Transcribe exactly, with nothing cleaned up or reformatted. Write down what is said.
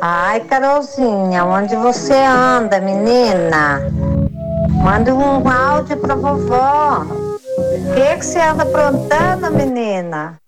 Ai, Carolzinha, onde você anda, menina? Manda um áudio pra vovó. O que que você anda aprontando, menina?